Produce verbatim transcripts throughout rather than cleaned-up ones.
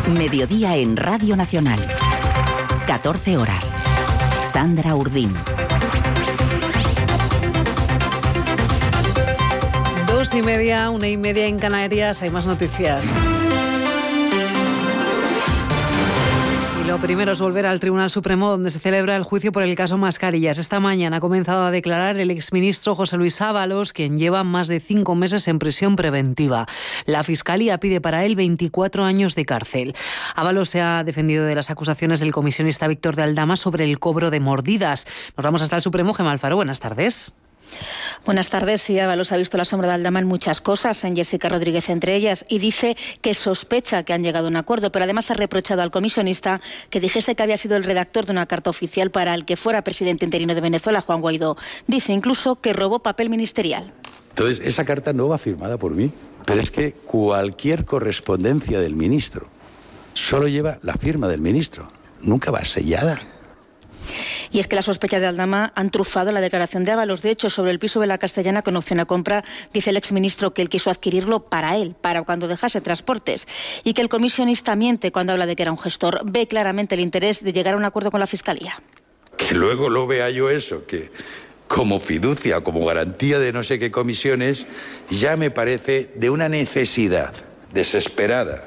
Mediodía en Radio Nacional. catorce horas. Sandra Urdín. Dos y media, una y media en Canarias. Hay más noticias. Lo primero es volver al Tribunal Supremo, donde se celebra el juicio por el caso Mascarillas. Esta mañana ha comenzado a declarar el exministro José Luis Ábalos, quien lleva más de cinco meses en prisión preventiva. La Fiscalía pide para él veinticuatro años de cárcel. Ábalos se ha defendido de las acusaciones del comisionista Víctor de Aldama sobre el cobro de mordidas. Nos vamos hasta el Supremo. Gemma Alfaro, buenas tardes. Buenas tardes. Sí, Ábalos ha visto la sombra de Aldama en muchas cosas, en Jessica Rodríguez entre ellas, y dice que sospecha que han llegado a un acuerdo, pero además ha reprochado al comisionista que dijese que había sido el redactor de una carta oficial para el que fuera presidente interino de Venezuela, Juan Guaidó. Dice incluso que robó papel ministerial. Entonces, esa carta no va firmada por mí, pero es que cualquier correspondencia del ministro solo lleva la firma del ministro, nunca va sellada. Y es que las sospechas de Aldama han trufado la declaración de Ábalos. De hecho, sobre el piso de la Castellana con opción a compra, dice el exministro que él quiso adquirirlo para él, para cuando dejase Transportes, y que el comisionista miente cuando habla de que era un gestor. Ve claramente el interés de llegar a un acuerdo con la Fiscalía. Que luego lo vea yo eso, que como fiducia, como garantía de no sé qué comisiones, ya me parece de una necesidad desesperada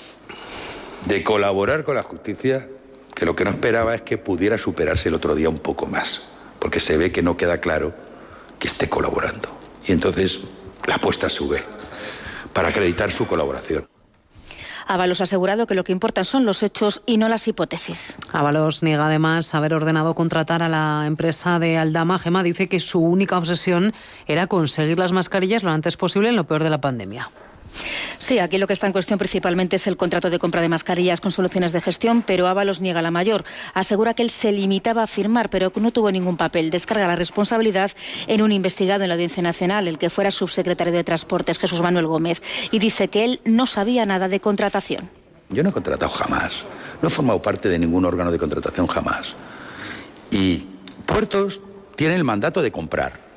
de colaborar con la justicia, que lo que no esperaba es que pudiera superarse el otro día un poco más, porque se ve que no queda claro que esté colaborando. Y entonces la apuesta sube para acreditar su colaboración. Ábalos ha asegurado que lo que importa son los hechos y no las hipótesis. Ábalos niega además haber ordenado contratar a la empresa de Aldama. Gemma dice que su única obsesión era conseguir las mascarillas lo antes posible en lo peor de la pandemia. Sí, aquí lo que está en cuestión principalmente es el contrato de compra de mascarillas con soluciones de gestión, pero Ábalos niega la mayor. Asegura que él se limitaba a firmar, pero que no tuvo ningún papel. Descarga la responsabilidad en un investigado en la Audiencia Nacional, el que fuera subsecretario de Transportes, Jesús Manuel Gómez, y dice que él no sabía nada de contratación. Yo no he contratado jamás, no he formado parte de ningún órgano de contratación jamás. Y Puertos tiene el mandato de comprar,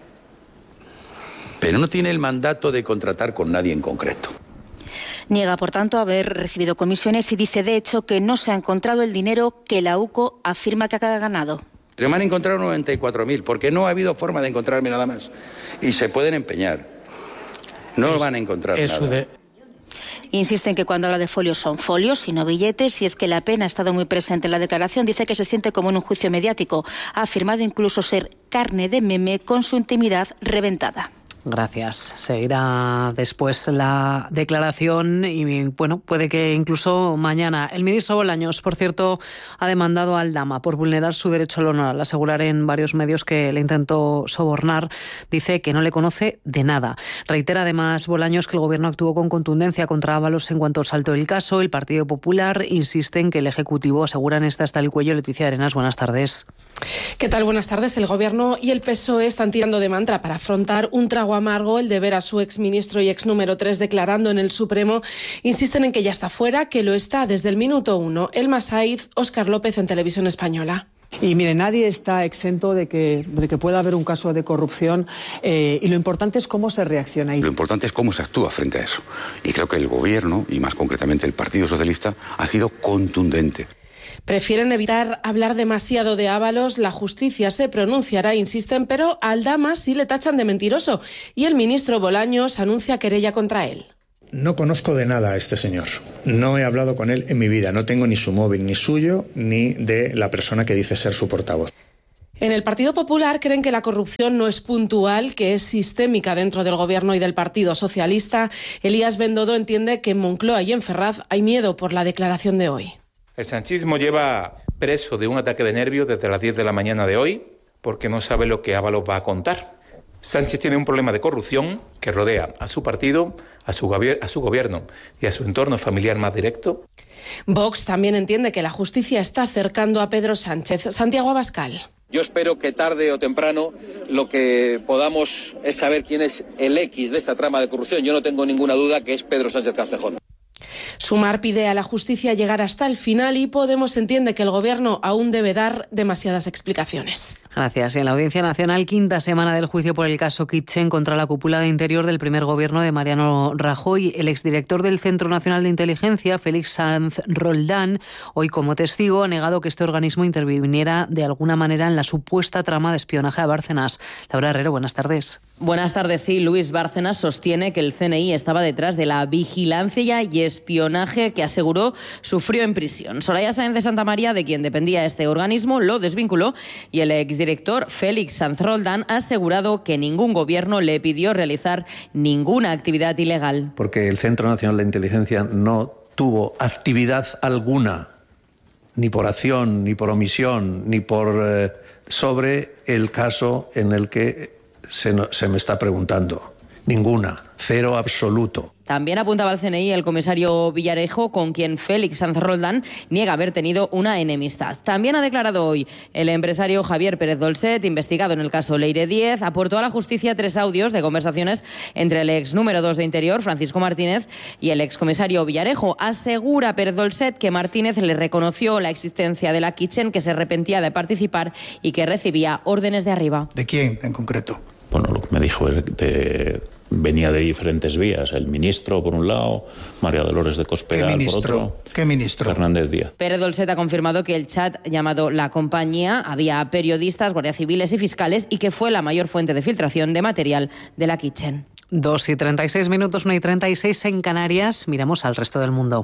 pero no tiene el mandato de contratar con nadie en concreto. Niega, por tanto, haber recibido comisiones y dice, de hecho, que no se ha encontrado el dinero que la U C O afirma que ha ganado. Pero me han encontrado noventa y cuatro mil, porque no ha habido forma de encontrarme nada más. Y se pueden empeñar. No es, van a encontrar nada. De... Insiste en que cuando habla de folios son folios y no billetes, y es que la pena ha estado muy presente en la declaración. Dice que se siente como en un juicio mediático. Ha afirmado incluso ser carne de meme con su intimidad reventada. Gracias. Seguirá después la declaración y, bueno, puede que incluso mañana. El ministro Bolaños, por cierto, ha demandado a Aldama por vulnerar su derecho al honor. Al asegurar en varios medios que le intentó sobornar, dice que no le conoce de nada. Reitera además Bolaños que el Gobierno actuó con contundencia contra Ábalos en cuanto saltó el caso. El Partido Popular insiste en que el Ejecutivo aseguran está hasta el cuello. Leticia Arenas, buenas tardes. ¿Qué tal? Buenas tardes. El Gobierno y el P S O E están tirando de mantra para afrontar un trago amargo, el de ver a su exministro y ex número tres declarando en el Supremo. Insisten en que ya está fuera, que lo está desde el minuto uno. Elma Saiz, Óscar López en Televisión Española. Y mire, nadie está exento de que, de que pueda haber un caso de corrupción eh, y lo importante es cómo se reacciona. Lo importante es cómo se actúa frente a eso. Y creo que el Gobierno, y más concretamente el Partido Socialista, ha sido contundente. Prefieren evitar hablar demasiado de Ábalos. La justicia se pronunciará, insisten, pero a Aldama sí le tachan de mentiroso. Y el ministro Bolaños anuncia querella contra él. No conozco de nada a este señor. No he hablado con él en mi vida. No tengo ni su móvil, ni suyo, ni de la persona que dice ser su portavoz. En el Partido Popular creen que la corrupción no es puntual, que es sistémica dentro del Gobierno y del Partido Socialista. Elías Bendodo entiende que en Moncloa y en Ferraz hay miedo por la declaración de hoy. El sanchismo lleva preso de un ataque de nervios desde las diez de la mañana de hoy porque no sabe lo que Ábalos va a contar. Sánchez tiene un problema de corrupción que rodea a su partido, a su, gobier- a su gobierno y a su entorno familiar más directo. Vox también entiende que la justicia está acercando a Pedro Sánchez. Santiago Abascal. Yo espero que tarde o temprano lo que podamos es saber quién es el X de esta trama de corrupción. Yo no tengo ninguna duda que es Pedro Sánchez Castejón. Sumar pide a la justicia llegar hasta el final y Podemos entiende que el Gobierno aún debe dar demasiadas explicaciones. Gracias. Y en la Audiencia Nacional, quinta semana del juicio por el caso Kitchen contra la cúpula de Interior del primer gobierno de Mariano Rajoy. El exdirector del Centro Nacional de Inteligencia, Félix Sanz Roldán, hoy como testigo ha negado que este organismo interviniera de alguna manera en la supuesta trama de espionaje a Bárcenas. Laura Herrero, buenas tardes. Buenas tardes. Sí, Luis Bárcenas sostiene que el C N I estaba detrás de la vigilancia y espionaje que aseguró sufrió en prisión. Soraya Sáenz de Santamaría, de quien dependía este organismo, lo desvinculó y el exdirector Félix Sanz Roldán ha asegurado que ningún gobierno le pidió realizar ninguna actividad ilegal. Porque el Centro Nacional de Inteligencia no tuvo actividad alguna, ni por acción, ni por omisión, ni por eh, sobre el caso en el que Se, no, se me está preguntando. Ninguna. Cero absoluto. También apuntaba al C N I el comisario Villarejo, con quien Félix Sanz Roldán niega haber tenido una enemistad. También ha declarado hoy el empresario Javier Pérez Dolcet, investigado en el caso Leire diez, aportó a la justicia tres audios de conversaciones entre el ex número dos de Interior, Francisco Martínez, y el excomisario Villarejo. Asegura Pérez Dolcet que Martínez le reconoció la existencia de la Kitchen, que se arrepentía de participar y que recibía órdenes de arriba. ¿De quién en concreto? Bueno, lo que me dijo es que venía de diferentes vías. El ministro, por un lado, María Dolores de Cospedal, por otro. ¿Qué ministro? Fernández Díaz. Pérez Dolcet ha confirmado que el chat llamado La Compañía había periodistas, guardias civiles y fiscales y que fue la mayor fuente de filtración de material de la Kitchen. Dos y treinta y seis minutos, una y treinta y seis en Canarias. Miramos al resto del mundo.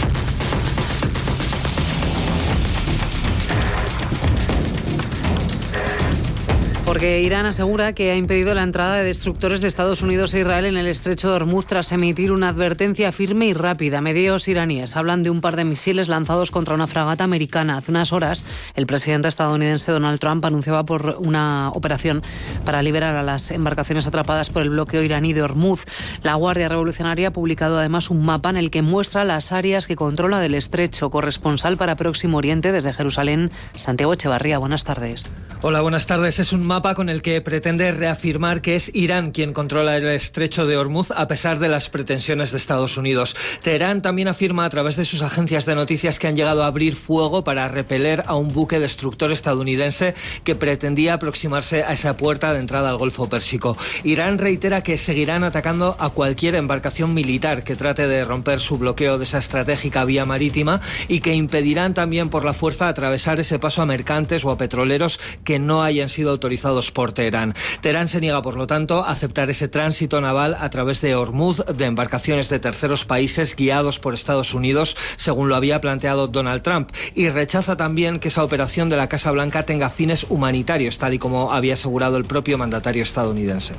Porque Irán asegura que ha impedido la entrada de destructores de Estados Unidos e Israel en el estrecho de Hormuz tras emitir una advertencia firme y rápida. Medios iraníes hablan de un par de misiles lanzados contra una fragata americana. Hace unas horas, el presidente estadounidense Donald Trump anunciaba por una operación para liberar a las embarcaciones atrapadas por el bloqueo iraní de Hormuz. La Guardia Revolucionaria ha publicado además un mapa en el que muestra las áreas que controla del estrecho. Corresponsal para Próximo Oriente desde Jerusalén, Santiago Echevarría. Buenas tardes. Hola, buenas tardes. Es un mapa con el que pretende reafirmar que es Irán quien controla el estrecho de Hormuz a pesar de las pretensiones de Estados Unidos. Teherán también afirma a través de sus agencias de noticias que han llegado a abrir fuego para repeler a un buque destructor estadounidense que pretendía aproximarse a esa puerta de entrada al Golfo Pérsico. Irán reitera que seguirán atacando a cualquier embarcación militar que trate de romper su bloqueo de esa estratégica vía marítima y que impedirán también por la fuerza atravesar ese paso a mercantes o a petroleros que no hayan sido autorizados por Teherán. Teherán se niega, por lo tanto, a aceptar ese tránsito naval a través de Hormuz de embarcaciones de terceros países guiados por Estados Unidos, según lo había planteado Donald Trump, y rechaza también que esa operación de la Casa Blanca tenga fines humanitarios, tal y como había asegurado el propio mandatario estadounidense.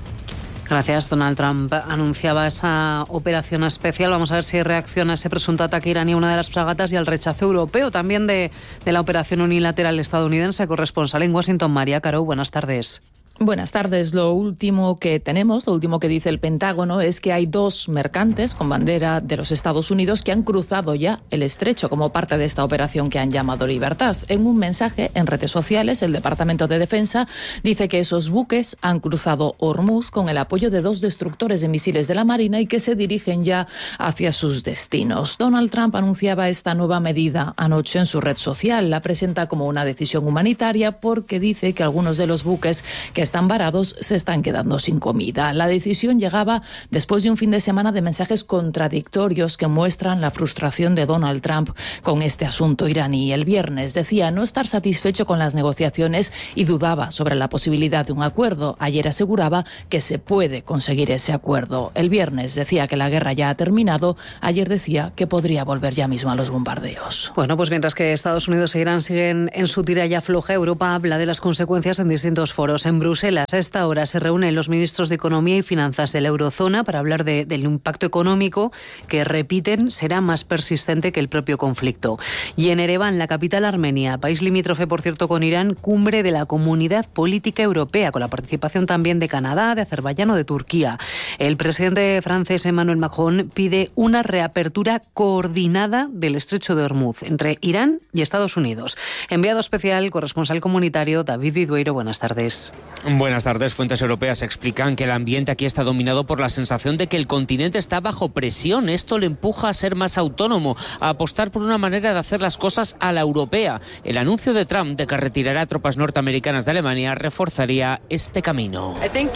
Gracias. Donald Trump anunciaba esa operación especial. Vamos a ver si reacciona ese presunto ataque iraní a una de las fragatas y al rechazo europeo también de, de la operación unilateral estadounidense. Corresponsal en Washington, María Caro, buenas tardes. Buenas tardes. Lo último que tenemos, lo último que dice el Pentágono es que hay dos mercantes con bandera de los Estados Unidos que han cruzado ya el estrecho como parte de esta operación que han llamado Libertad. En un mensaje en redes sociales, el Departamento de Defensa dice que esos buques han cruzado Hormuz con el apoyo de dos destructores de misiles de la Marina y que se dirigen ya hacia sus destinos. Donald Trump anunciaba esta nueva medida anoche en su red social. La presenta como una decisión humanitaria porque dice que algunos de los buques que están varados se están quedando sin comida. La decisión llegaba después de un fin de semana de mensajes contradictorios que muestran la frustración de Donald Trump con este asunto iraní. El viernes decía no estar satisfecho con las negociaciones y dudaba sobre la posibilidad de un acuerdo. Ayer aseguraba que se puede conseguir ese acuerdo. El viernes decía que la guerra ya ha terminado. Ayer decía que podría volver ya mismo a los bombardeos. Bueno, pues mientras que Estados Unidos e Irán siguen en su tira ya floja, Europa habla de las consecuencias en distintos foros. En Bruselas, a esta hora se reúnen los ministros de Economía y Finanzas de la Eurozona para hablar de, del impacto económico que, repiten, será más persistente que el propio conflicto. Y en Ereván, la capital armenia, país limítrofe, por cierto, con Irán, cumbre de la Comunidad Política Europea, con la participación también de Canadá, de Azerbaiyán o de Turquía. El presidente francés Emmanuel Macron pide una reapertura coordinada del estrecho de Hormuz entre Irán y Estados Unidos. Enviado especial, corresponsal comunitario David Vidueiro, buenas tardes. Buenas tardes. Fuentes europeas explican que el ambiente aquí está dominado por la sensación de que el continente está bajo presión. Esto le empuja a ser más autónomo, a apostar por una manera de hacer las cosas a la europea. El anuncio de Trump de que retirará tropas norteamericanas de Alemania reforzaría este camino.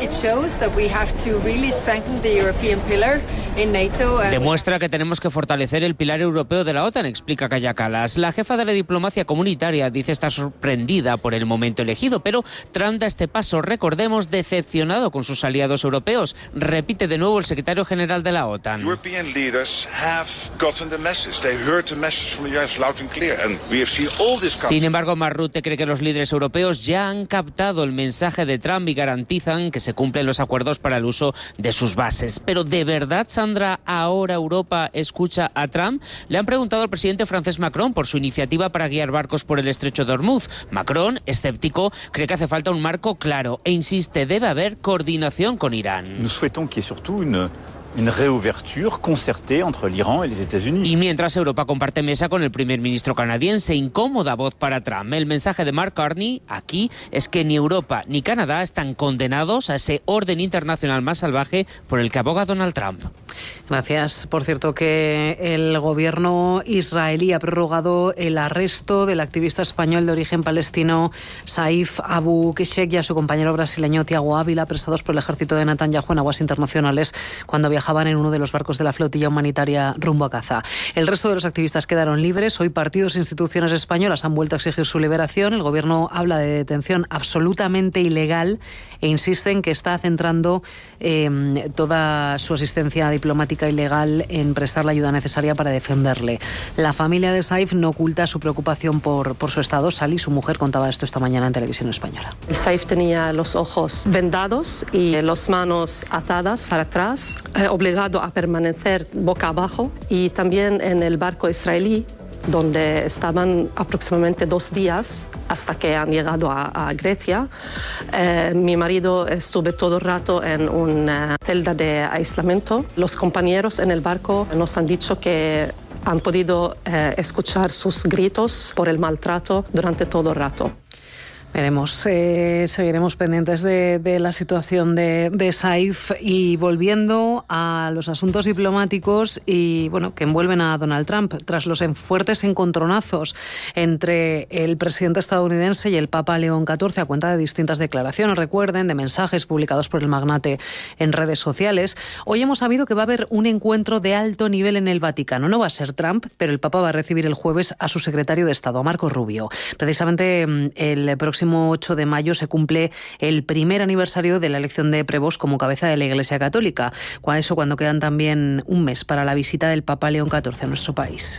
Demuestra que tenemos que fortalecer el pilar europeo de la OTAN, explica Kaja Kallas. La jefa de la diplomacia comunitaria dice estar sorprendida por el momento elegido, pero Trump da este paso, recordemos, decepcionado con sus aliados europeos. Repite de nuevo el secretario general de la OTAN. Sin embargo, Marrute cree que los líderes europeos ya han captado el mensaje de Trump y garantizan que se cumplen los acuerdos para el uso de sus bases. Pero ¿de verdad, Sandra, ahora Europa escucha a Trump? Le han preguntado al presidente francés Macron por su iniciativa para guiar barcos por el estrecho de Hormuz. Macron, escéptico, cree que hace falta un marco claro e insiste, debe haber coordinación con Irán. Nous souhaitons qu'il y ait surtout une Une réouverture concertée entre l'Iran et les États-Unis. Y mientras Europa comparte mesa con el primer ministro canadiense, incómoda voz para Trump. El mensaje de Mark Carney aquí es que ni Europa ni Canadá están condenados a ese orden internacional más salvaje por el que aboga Donald Trump. Gracias. Por cierto, que el gobierno israelí ha prorrogado el arresto del activista español de origen palestino Saif Abu Keshek y a su compañero brasileño Tiago Ávila, apresados por el ejército de Netanyahu en aguas internacionales cuando viajaban en uno de los barcos de la flotilla humanitaria rumbo a Gaza. El resto de los activistas quedaron libres. Hoy partidos e instituciones españolas han vuelto a exigir su liberación. El gobierno habla de detención absolutamente ilegal e insiste en que está centrando eh, toda su asistencia diplomática y legal en prestar la ayuda necesaria para defenderle. La familia de Saif no oculta su preocupación por, por su estado. Sally, su mujer, contaba esto esta mañana en Televisión Española. Saif tenía los ojos vendados y las manos atadas para atrás, eh, obligado a permanecer boca abajo, y también en el barco israelí, donde estaban aproximadamente dos días hasta que han llegado a, a Grecia. Eh, mi marido estuvo todo el rato en una celda de aislamiento. Los compañeros en el barco nos han dicho que han podido eh, escuchar sus gritos por el maltrato durante todo el rato. Veremos, eh, seguiremos pendientes de, de la situación de, de Saif. Y volviendo a los asuntos diplomáticos y bueno, que envuelven a Donald Trump, tras los fuertes encontronazos entre el presidente estadounidense y el Papa León catorce a cuenta de distintas declaraciones, recuerden, de mensajes publicados por el magnate en redes sociales, hoy hemos sabido que va a haber un encuentro de alto nivel en el Vaticano. No va a ser Trump, pero el Papa va a recibir el jueves a su secretario de Estado, a Marco Rubio. Precisamente el próximo ocho de mayo se cumple el primer aniversario de la elección de Prevost como cabeza de la Iglesia Católica. Con eso, cuando quedan también un mes para la visita del Papa León catorce a nuestro país.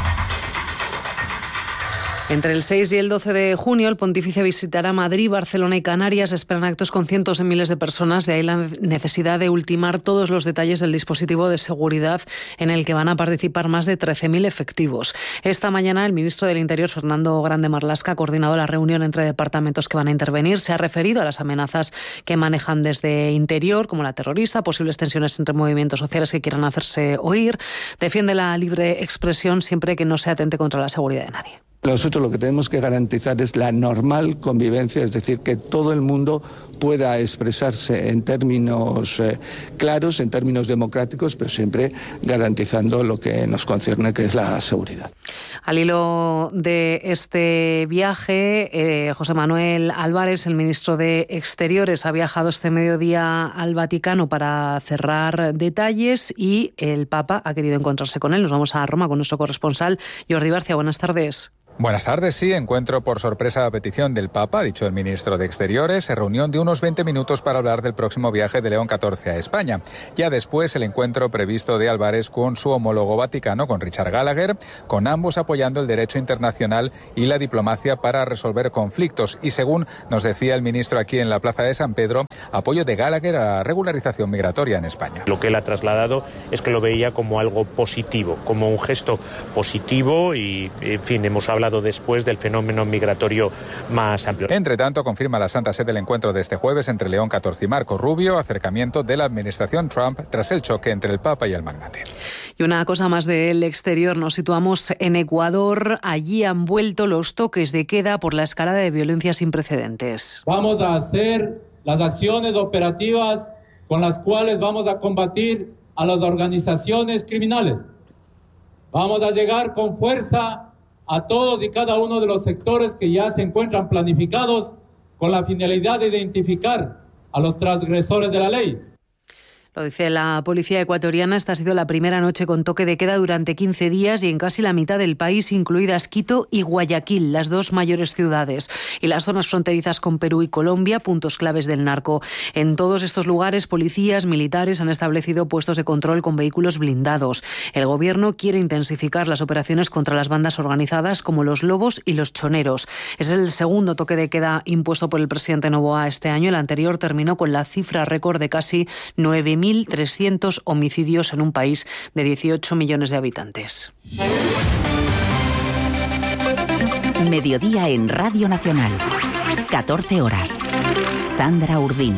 Entre el seis y el doce de junio, el pontífice visitará Madrid, Barcelona y Canarias. Esperan actos con cientos de miles de personas, de ahí la necesidad de ultimar todos los detalles del dispositivo de seguridad en el que van a participar más de trece mil efectivos. Esta mañana, el ministro del Interior, Fernando Grande Marlaska, ha coordinado la reunión entre departamentos que van a intervenir. Se ha referido a las amenazas que manejan desde Interior, como la terrorista, posibles tensiones entre movimientos sociales que quieran hacerse oír. Defiende la libre expresión siempre que no se atente contra la seguridad de nadie. Nosotros lo que tenemos que garantizar es la normal convivencia, es decir, que todo el mundo pueda expresarse en términos eh, claros, en términos democráticos, pero siempre garantizando lo que nos concierne, que es la seguridad. Al hilo de este viaje, eh, José Manuel Álvarez, el ministro de Exteriores, ha viajado este mediodía al Vaticano para cerrar detalles y el Papa ha querido encontrarse con él. Nos vamos a Roma con nuestro corresponsal, Jordi Barcia. Buenas tardes. Buenas tardes, sí, encuentro por sorpresa a petición del Papa, ha dicho el ministro de Exteriores, reunión de unos veinte minutos para hablar del próximo viaje de León catorce a España. Ya después el encuentro previsto de Álvarez con su homólogo vaticano, con Richard Gallagher, con ambos apoyando el derecho internacional y la diplomacia para resolver conflictos. Y según nos decía el ministro aquí en la Plaza de San Pedro, apoyo de Gallagher a la regularización migratoria en España. Lo que él ha trasladado es que lo veía como algo positivo, como un gesto positivo y, en fin, hemos hablado después del fenómeno migratorio más amplio. Entre tanto, confirma la Santa Sede el encuentro de este jueves entre León catorce y Marco Rubio, acercamiento de la administración Trump tras el choque entre el Papa y el magnate. Y una cosa más del exterior, nos situamos en Ecuador. Allí han vuelto los toques de queda por la escalada de violencia sin precedentes. Vamos a hacer las acciones operativas con las cuales vamos a combatir a las organizaciones criminales. Vamos a llegar con fuerza a todos y cada uno de los sectores que ya se encuentran planificados con la finalidad de identificar a los transgresores de la ley. Lo dice la policía ecuatoriana. Esta ha sido la primera noche con toque de queda durante quince días y en casi la mitad del país, incluidas Quito y Guayaquil, las dos mayores ciudades, y las zonas fronterizas con Perú y Colombia, puntos claves del narco. En todos estos lugares, policías, militares han establecido puestos de control con vehículos blindados. El gobierno quiere intensificar las operaciones contra las bandas organizadas como los Lobos y los Choneros. Es el segundo toque de queda impuesto por el presidente Noboa este año. El anterior terminó con la cifra récord de casi nueve mil trescientos homicidios en un país de dieciocho millones de habitantes. Mediodía en Radio Nacional. catorce horas. Sandra Urdín.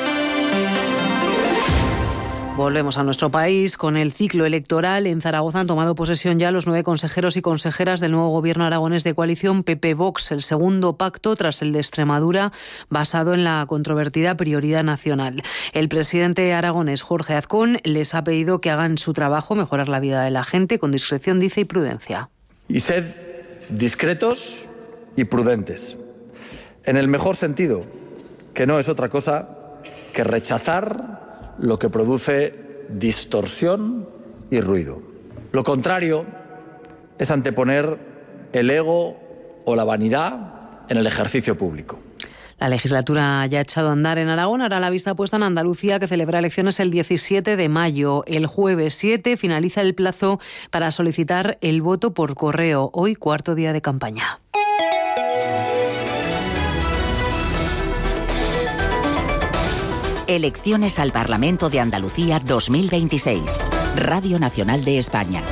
Volvemos a nuestro país con el ciclo electoral. En Zaragoza han tomado posesión ya los nueve consejeros y consejeras del nuevo gobierno aragonés de coalición P P-Vox, el segundo pacto tras el de Extremadura, basado en la controvertida prioridad nacional. El presidente aragonés, Jorge Azcón, les ha pedido que hagan su trabajo, mejorar la vida de la gente, con discreción, dice, y prudencia. Y sed discretos y prudentes, en el mejor sentido, que no es otra cosa que rechazar lo que produce distorsión y ruido. Lo contrario es anteponer el ego o la vanidad en el ejercicio público. La legislatura ya ha echado a andar en Aragón. Ahora la vista puesta en Andalucía, que celebra elecciones el diecisiete de mayo. El jueves siete finaliza el plazo para solicitar el voto por correo. Hoy, cuarto día de campaña. Elecciones al Parlamento de Andalucía dos mil veintiséis. Radio Nacional de España.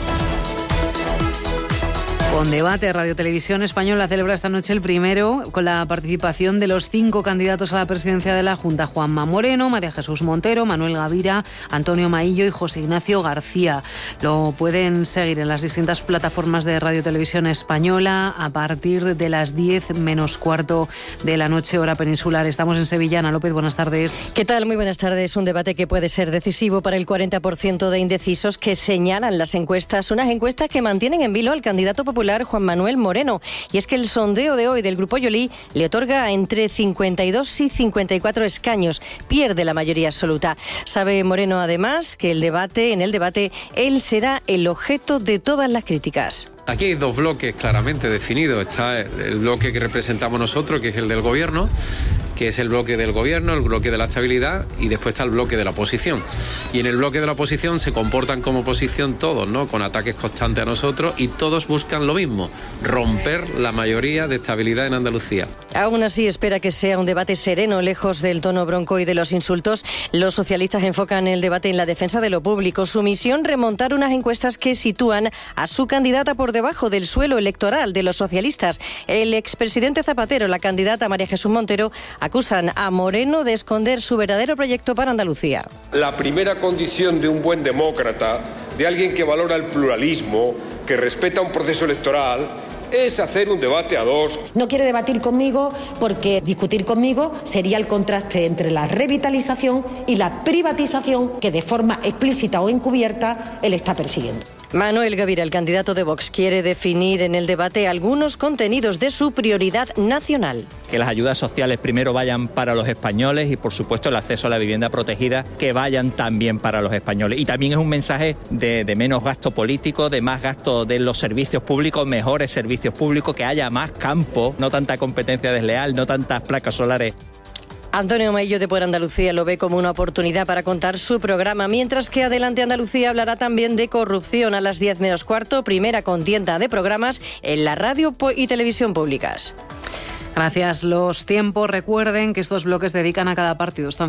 Con debate, Radio Televisión Española celebra esta noche el primero con la participación de los cinco candidatos a la presidencia de la Junta: Juanma Moreno, María Jesús Montero, Manuel Gavira, Antonio Maillo y José Ignacio García. Lo pueden seguir en las distintas plataformas de Radio Televisión Española a partir de las diez menos cuarto de la noche, hora peninsular. Estamos en Sevilla. Ana López, buenas tardes. ¿Qué tal? Muy buenas tardes. Un debate que puede ser decisivo para el cuarenta por ciento de indecisos que señalan las encuestas, unas encuestas que mantienen en vilo al candidato popular Juan Manuel Moreno. Y es que el sondeo de hoy del Grupo Yoli le otorga entre cincuenta y dos y cincuenta y cuatro escaños. Pierde la mayoría absoluta. Sabe Moreno, además, que el debate, en el debate él será el objeto de todas las críticas. Aquí hay dos bloques claramente definidos. Está el bloque que representamos nosotros, que es el del gobierno, que es el bloque del gobierno, el bloque de la estabilidad, y después está el bloque de la oposición. Y en el bloque de la oposición se comportan como oposición todos, ¿no?, con ataques constantes a nosotros, y todos buscan lo mismo: romper la mayoría de estabilidad en Andalucía. Aún así espera que sea un debate sereno, lejos del tono bronco y de los insultos. Los socialistas enfocan el debate en la defensa de lo público. Su misión, remontar unas encuestas que sitúan a su candidata por debajo del suelo electoral de los socialistas. El expresidente Zapatero, la candidata María Jesús Montero, acusan a Moreno de esconder su verdadero proyecto para Andalucía. La primera condición de un buen demócrata, de alguien que valora el pluralismo, que respeta un proceso electoral, es hacer un debate a dos. No quiere debatir conmigo porque discutir conmigo sería el contraste entre la revitalización y la privatización que de forma explícita o encubierta él está persiguiendo. Manuel Gavira, el candidato de Vox, quiere definir en el debate algunos contenidos de su prioridad nacional. Que las ayudas sociales primero vayan para los españoles y, por supuesto, el acceso a la vivienda protegida que vayan también para los españoles. Y también es un mensaje de, de menos gasto político, de más gasto de los servicios públicos, mejores servicios públicos, que haya más campo, no tanta competencia desleal, no tantas placas solares. Antonio Maillo, de Por Andalucía, lo ve como una oportunidad para contar su programa, mientras que Adelante Andalucía hablará también de corrupción a las diez menos cuarto, primera contienda de programas en la radio y televisión públicas. Gracias. Los tiempos, recuerden que estos bloques dedican a cada partido. Están